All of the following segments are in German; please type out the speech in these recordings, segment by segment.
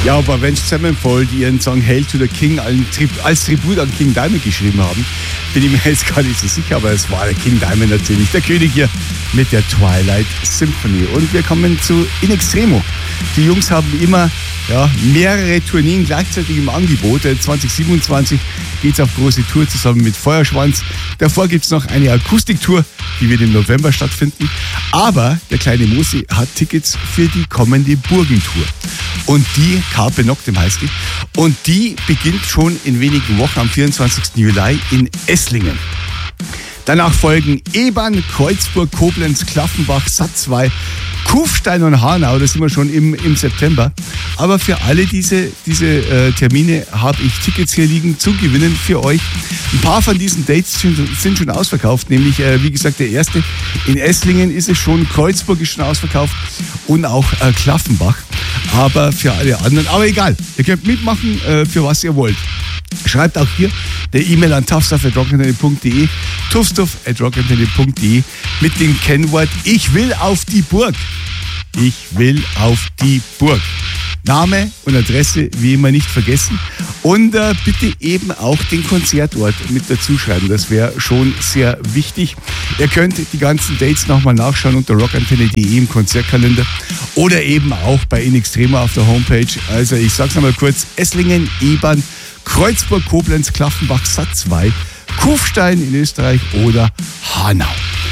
Ja, aber wenn Sevenfold ihren Song Hail to the King als Tribut an King Diamond geschrieben haben, bin ich mir jetzt gar nicht so sicher, aber es war der King Diamond natürlich, der König hier mit der Twilight Symphony. Und wir kommen zu In Extremo. Die Jungs haben immer mehrere Tourneen gleichzeitig im Angebot. 2027 geht es auf große Tour zusammen mit Feuerschwanz. Davor gibt es noch eine Akustiktour, die wird im November stattfinden. Aber der kleine Mosi hat Tickets für die kommende Burgentour. Und die, Carpe Noctem heißt die, und die beginnt schon in wenigen Wochen am 24. Juli in Esslingen. Danach folgen Ebern, Kreuzburg, Koblenz, Klaffenbach, Satzwey, Kufstein und Hanau, da sind wir schon im September. Aber für alle diese Termine habe ich Tickets hier liegen zu gewinnen für euch. Ein paar von diesen Dates sind schon ausverkauft, nämlich wie gesagt der erste in Esslingen ist es schon, Kreuzburg ist schon ausverkauft und auch Klaffenbach. Aber für alle anderen, aber egal, ihr könnt mitmachen, für was ihr wollt. Schreibt auch hier der E-Mail an tuffstuff@rockantenne.de, tuffstuff@rockantenne.de mit dem Kennwort Ich will auf die Burg. Ich will auf die Burg. Name und Adresse wie immer nicht vergessen und bitte eben auch den Konzertort mit dazu schreiben. Das wäre schon sehr wichtig. Ihr könnt die ganzen Dates nochmal nachschauen unter rockantenne.de im Konzertkalender oder eben auch bei In Extremo auf der Homepage. Also ich sag's nochmal kurz: Esslingen, Ebern, Kreuzburg, Koblenz, Klaffenbach, Satzwey, Kufstein in Österreich oder Hanau.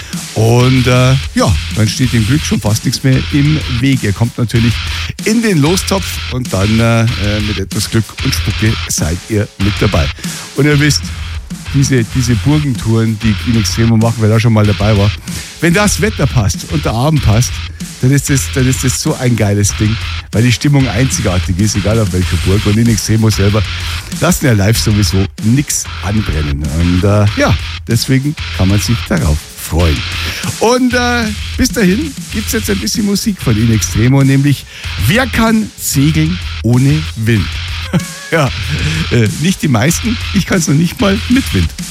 Und dann steht dem Glück schon fast nichts mehr im Weg. Ihr kommt natürlich in den Lostopf und dann mit etwas Glück und Spucke seid ihr mit dabei. Und ihr wisst, diese Burgentouren, die In Extremo machen, wer da schon mal dabei war, wenn das Wetter passt und der Abend passt, dann ist das so ein geiles Ding, weil die Stimmung einzigartig ist, egal auf welcher Burg. Und In Extremo selber lassen ja live sowieso nichts anbrennen. Und deswegen kann man sich darauf freuen. Und bis dahin gibt es jetzt ein bisschen Musik von In Extremo, nämlich Wer kann segeln ohne Wind? Nicht die meisten, ich kann es noch nicht mal mit Wind.